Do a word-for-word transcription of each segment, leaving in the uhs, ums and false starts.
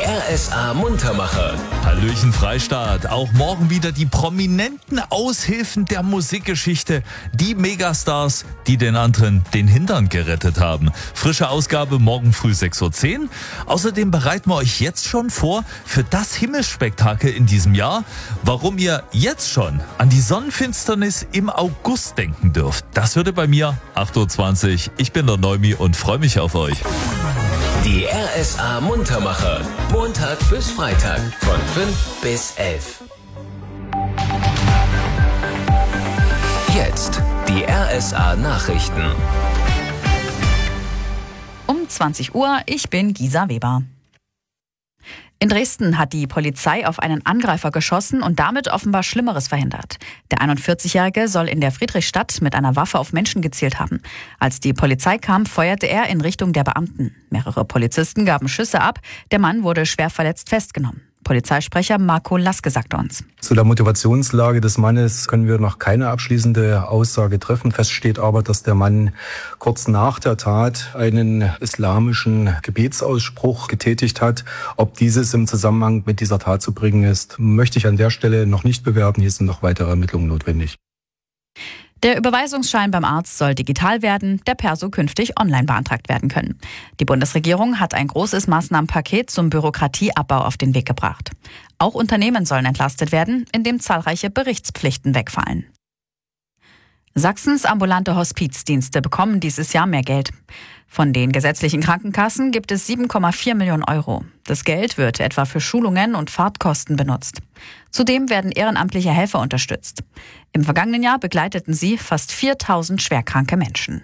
R S A Muntermacher. Hallöchen Freistaat. Auch morgen wieder die prominenten Aushilfen der Musikgeschichte. Die Megastars, die den anderen den Hintern gerettet haben. Frische Ausgabe morgen früh sechs Uhr zehn. Außerdem bereiten wir euch jetzt schon vor für das Himmelsspektakel in diesem Jahr. Warum ihr jetzt schon an die Sonnenfinsternis im August denken dürft. Das hört ihr bei mir, acht Uhr zwanzig. Ich bin der Neumi und freue mich auf euch. Die R S A Muntermacher. Montag bis Freitag von fünf bis elf. Jetzt die R S A Nachrichten. Um zwanzig Uhr, ich bin Gisa Weber. In Dresden hat die Polizei auf einen Angreifer geschossen und damit offenbar Schlimmeres verhindert. Der einundvierzigjährige soll in der Friedrichstadt mit einer Waffe auf Menschen gezielt haben. Als die Polizei kam, feuerte er in Richtung der Beamten. Mehrere Polizisten gaben Schüsse ab. Der Mann wurde schwer verletzt festgenommen. Polizeisprecher Marco Laske sagte uns: Zu der Motivationslage des Mannes können wir noch keine abschließende Aussage treffen. Fest steht aber, dass der Mann kurz nach der Tat einen islamischen Gebetsausspruch getätigt hat. Ob dieses im Zusammenhang mit dieser Tat zu bringen ist, möchte ich an der Stelle noch nicht bewerten. Hier sind noch weitere Ermittlungen notwendig. Der Überweisungsschein beim Arzt soll digital werden, der Perso künftig online beantragt werden können. Die Bundesregierung hat ein großes Maßnahmenpaket zum Bürokratieabbau auf den Weg gebracht. Auch Unternehmen sollen entlastet werden, indem zahlreiche Berichtspflichten wegfallen. Sachsens ambulante Hospizdienste bekommen dieses Jahr mehr Geld. Von den gesetzlichen Krankenkassen gibt es sieben Komma vier Millionen Euro. Das Geld wird etwa für Schulungen und Fahrtkosten benutzt. Zudem werden ehrenamtliche Helfer unterstützt. Im vergangenen Jahr begleiteten sie fast viertausend schwerkranke Menschen.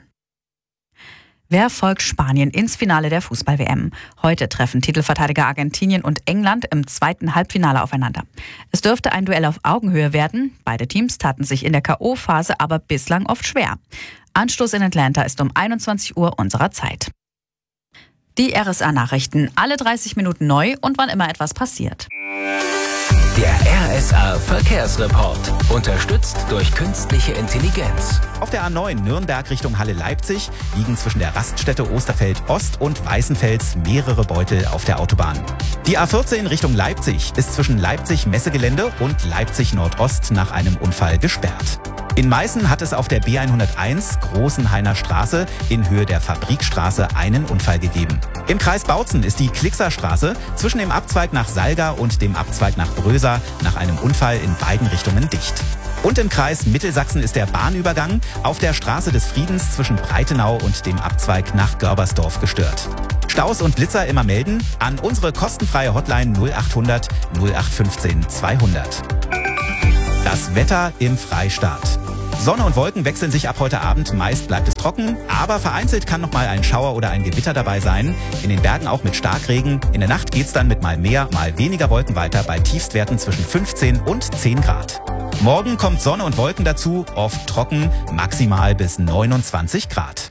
Wer folgt Spanien ins Finale der Fußball-W M? Heute treffen Titelverteidiger Argentinien und England im zweiten Halbfinale aufeinander. Es dürfte ein Duell auf Augenhöhe werden. Beide Teams taten sich in der K O-Phase aber bislang oft schwer. Anstoß in Atlanta ist um einundzwanzig Uhr unserer Zeit. Die R S A-Nachrichten, alle dreißig Minuten neu und wann immer etwas passiert. Der R S A Verkehrsreport. Unterstützt durch künstliche Intelligenz. Auf der A neun Nürnberg Richtung Halle-Leipzig liegen zwischen der Raststätte Osterfeld-Ost und Weißenfels mehrere Beutel auf der Autobahn. Die A vierzehn Richtung Leipzig ist zwischen Leipzig-Messegelände und Leipzig-Nordost nach einem Unfall gesperrt. In Meißen hat es auf der B hunderteins Großenhainer Straße in Höhe der Fabrikstraße einen Unfall gegeben. Im Kreis Bautzen ist die Klixer Straße zwischen dem Abzweig nach Salga und dem Abzweig nach Bröser nach einem Unfall in beiden Richtungen dicht. Und im Kreis Mittelsachsen ist der Bahnübergang auf der Straße des Friedens zwischen Breitenau und dem Abzweig nach Görbersdorf gestört. Staus und Blitzer immer melden an unsere kostenfreie Hotline null achthundert null acht fünfzehn zweihundert. Das Wetter im Freistaat. Sonne und Wolken wechseln sich ab heute Abend. Meist bleibt es trocken, aber vereinzelt kann noch mal ein Schauer oder ein Gewitter dabei sein. In den Bergen auch mit Starkregen. In der Nacht geht's dann mit mal mehr, mal weniger Wolken weiter bei Tiefstwerten zwischen fünfzehn und zehn Grad. Morgen kommt Sonne und Wolken dazu, oft trocken, maximal bis neunundzwanzig Grad.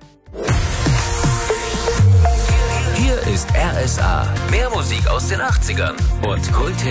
Hier ist R S A. Mehr Musik aus den achtzigern und Kult